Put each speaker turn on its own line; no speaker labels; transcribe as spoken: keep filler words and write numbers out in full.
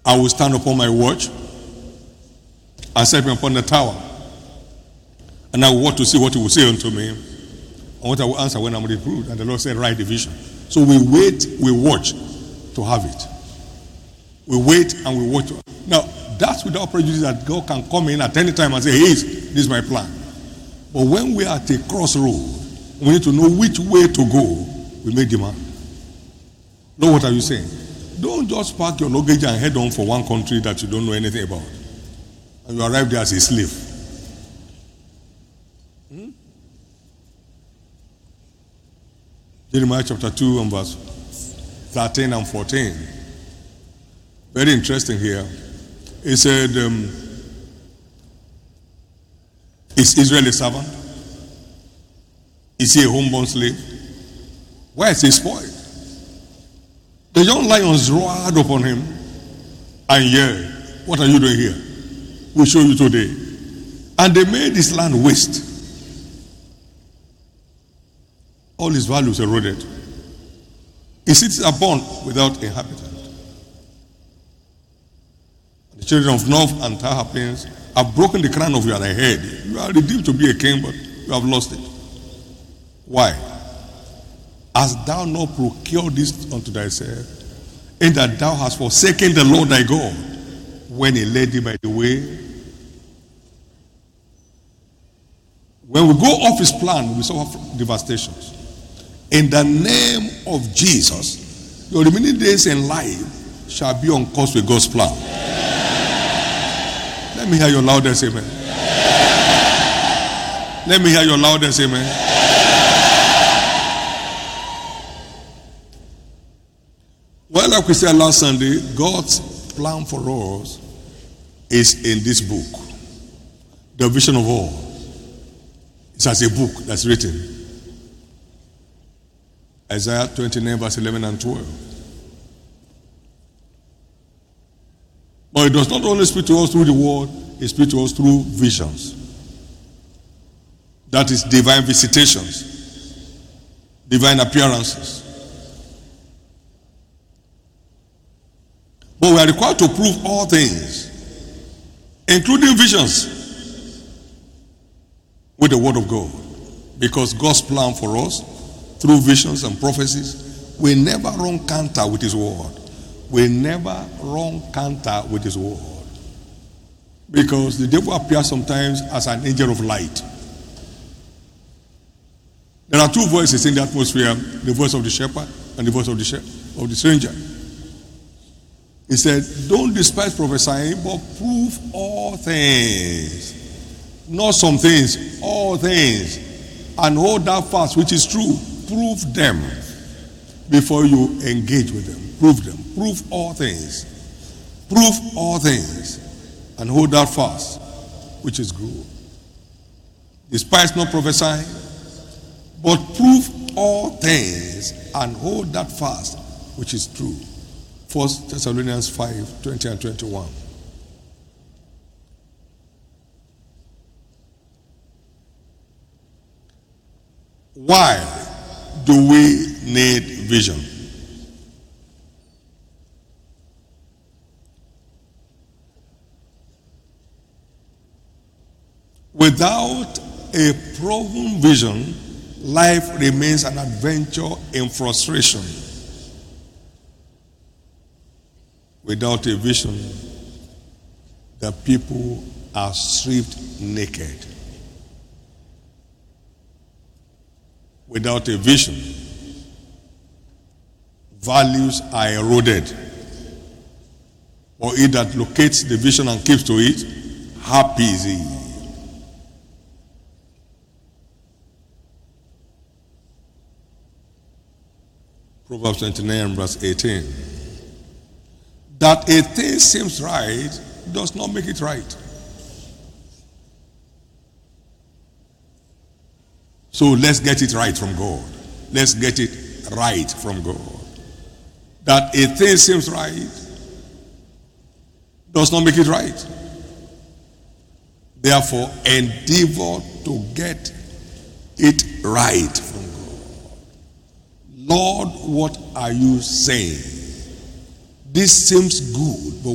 I will stand upon my watch and set me upon the tower, and I will watch to see what he will say unto me, and what I will answer when I'm reproved. And the Lord said, write the vision. So we wait, we watch to have it. We wait and we watch. Now, that's without prejudice that God can come in at any time and say, hey, this is my plan. But when we are at a crossroad, we need to know which way to go. We make demand. Know what are you saying? Don't just pack your luggage and head on for one country that you don't know anything about, and you arrive there as a slave. Hmm? Jeremiah chapter two and verse thirteen and fourteen. Very interesting here. He said, um, is Israel a servant? Is he a homeborn slave? Why is he spoiled? The young lions roared upon him, and yeah, what are you doing here? We'll show you today. And they made his land waste. All his values eroded. His cities are born without inhabitant. The children of North and Tahapins have broken the crown of your head. You are redeemed to be a king, but you have lost it. Why? Hast thou not procured this unto thyself, in that thou hast forsaken the Lord thy God, when he led thee by the way? When we go off his plan, we suffer devastations. In the name of Jesus, your remaining days in life shall be on course with God's plan. Let me hear your loudest amen. Let me hear your loudest amen. Well, like we said last Sunday, God's plan for us is in this book, the vision of all. It's as a book that's written. Isaiah twenty-nine, verse eleven and twelve. But it does not only speak to us through the word, it speaks to us through visions. That is divine visitations, divine appearances. But we are required to prove all things, including visions, with the word of God. Because God's plan for us, through visions and prophecies, we never run counter with his word. We never run counter with his word. Because the devil appears sometimes as an angel of light. There are two voices in the atmosphere, the voice of the shepherd and the voice of the, she- of the stranger. He said, don't despise prophesying, but prove all things. Not some things, all things. And hold that fast which is true. Prove them before you engage with them. Prove them. Prove all things. Prove all things. And hold that fast which is good. Despise not prophesying, but prove all things and hold that fast which is true. First Thessalonians five, twenty and twenty-one. Why do we need vision? Without a proven vision, life remains an adventure in frustration. Without a vision, the people are stripped naked. Without a vision, values are eroded. Or he that locates the vision and keeps to it, happy is he. Proverbs twenty-nine, verse eighteen. That a thing seems right does not make it right. So let's get it right from God. Let's get it right from God. That a thing seems right does not make it right. Therefore, endeavor to get it right from God. Lord, what are you saying? This seems good, but